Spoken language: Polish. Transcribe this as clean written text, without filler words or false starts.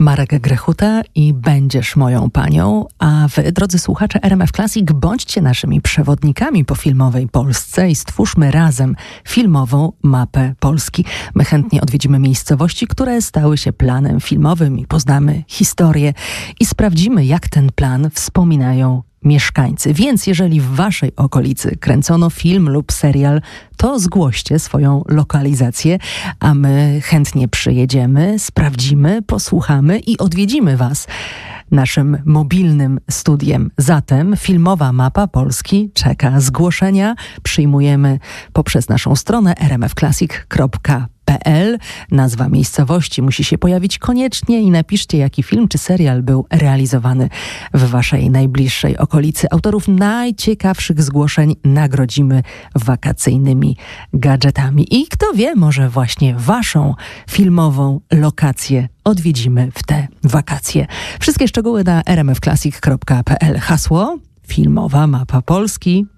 Marek Grechuta i Będziesz moją panią, a wy, drodzy słuchacze RMF Classic, bądźcie naszymi przewodnikami po filmowej Polsce i stwórzmy razem filmową mapę Polski. My chętnie odwiedzimy miejscowości, które stały się planem filmowym i poznamy historię i sprawdzimy, jak ten plan wspominają mieszkańcy. Więc jeżeli w waszej okolicy kręcono film lub serial, to zgłoście swoją lokalizację, a my chętnie przyjedziemy, sprawdzimy, posłuchamy i odwiedzimy was naszym mobilnym studiem. Zatem filmowa mapa Polski czeka. Zgłoszenia przyjmujemy poprzez naszą stronę rmfclassic.pl. Nazwa miejscowości musi się pojawić koniecznie i napiszcie, jaki film czy serial był realizowany w waszej najbliższej okolicy. Autorów najciekawszych zgłoszeń nagrodzimy wakacyjnymi gadżetami. I kto wie, może właśnie waszą filmową lokację odwiedzimy w te wakacje. Wszystkie szczegóły na rmfclassic.pl. Hasło: filmowa mapa Polski.